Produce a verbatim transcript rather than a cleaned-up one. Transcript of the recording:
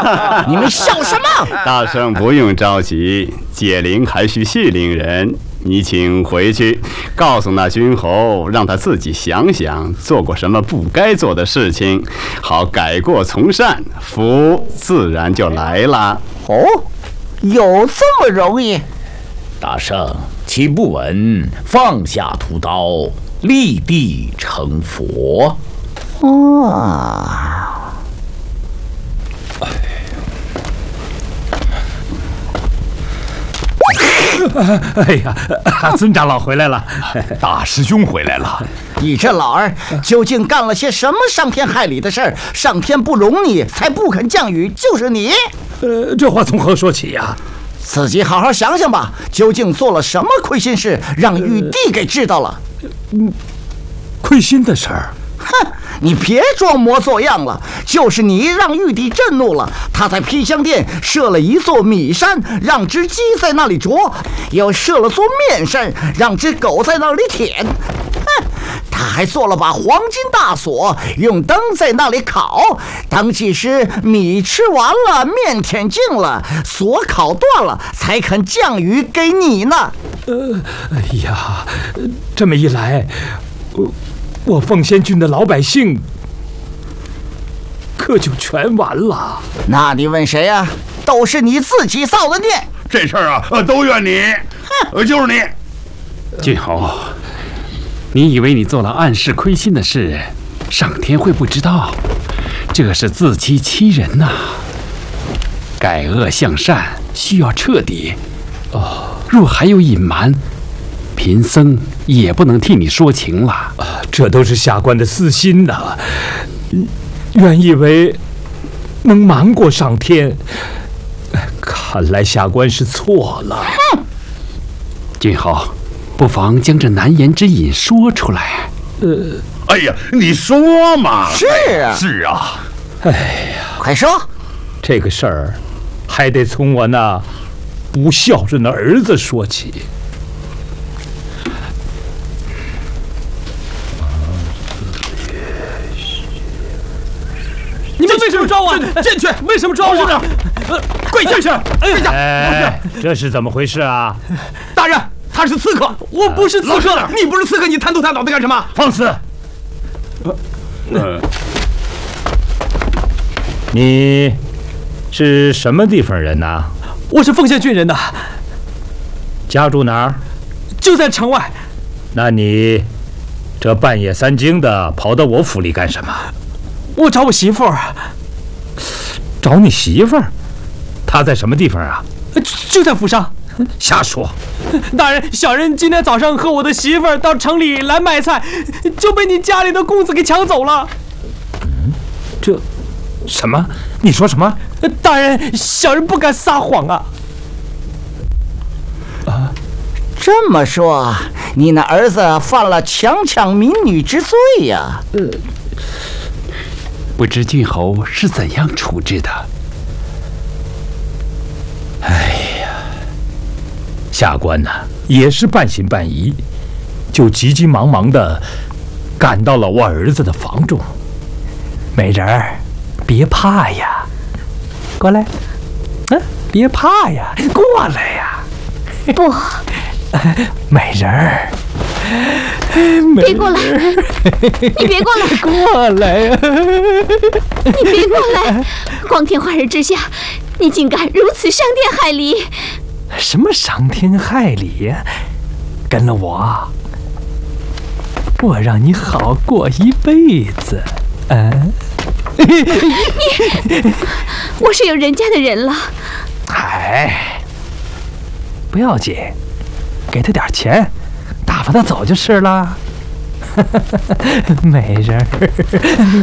你们笑什么？ 大圣不用着急，解铃还须系铃人。你请回去，告诉那君侯，让他自己想想做过什么不该做的事情，好改过从善，福自然就来了。 哦，有这么容易？ 大圣，岂不闻放下屠刀，立地成佛？ 哦。 哎呀，孙长老回来了， 大师兄回来了。 你这老儿究竟干了些什么伤天害理的事儿？上天不容你，才不肯降雨，就是你。 呃，这话从何说起呀？ 自己好好想想吧，究竟做了什么亏心事，让玉帝给知道了？ 嗯，亏心的事儿。 哼，你别装模作样了，就是你让玉帝震怒了，他在披香殿设了一座米山，让只鸡在那里啄，又设了座面山，让只狗在那里舔。哼，他还做了把黄金大锁，用灯在那里烤，当即时米吃完了，面舔净了，锁烤断了，才肯降雨给你呢。 呃，哎呀，这么一来，我。我凤仙郡的老百姓可就全完了。 那你问谁呀、啊？都是你自己造的孽。 这事儿啊，呃，都怨你，呃，就是你。 郡侯，你以为你做了暗示亏心的事，上天会不知道？这是自欺欺人呐、啊！改恶向善需要彻底。哦，若还有隐瞒，贫僧也不能替你说情了。 啊，这都是下官的私心呐、啊。原以为能瞒过上天，看来下官是错了。 君侯，不妨将这难言之隐说出来。 呃， 哎呀，你说嘛。 是啊， 是啊。 哎呀， 快说。 这个事儿还得从我那不孝顺的儿子说起。 你们为什么抓我？进去！为什么抓我？ 呃， 跪下去！跪下！ 哎，这是怎么回事啊？ 大人，他是刺客，我不是刺客。你不是刺客，你贪头贪脑的干什么？ 放肆！ 呃， 你是什么地方人呐？ 我是凤仙郡人的。 家住哪儿？ 就在城外。 那你这半夜三更的跑到我府里干什么？ 我找我媳妇儿。 找你媳妇儿？她在什么地方啊？ 就在府上。 瞎说！ 大人，小人今天早上和我的媳妇儿到城里来卖菜，就被你家里的公子给抢走了。 嗯，这什么？你说什么？ 大人，小人不敢撒谎啊。 啊，这么说，你那儿子犯了强抢民女之罪呀？呃。 不知郡侯是怎样处置的？ 哎呀，下官呐、啊、也是半信半疑，就急急忙忙的赶到了我儿子的房中。美人儿，别怕呀，过来，嗯、啊，别怕呀，过来呀。 不， 美人儿。 别过来！你别过来！ 过来呀！ 你别过来！光天化日之下，你竟敢如此伤天害理！ 什么伤天害理呀？跟了我，我让你好过一辈子。嗯， 你，我是有人家的人了。 哎，不要紧，给他点钱。打发他走就是了，美人儿。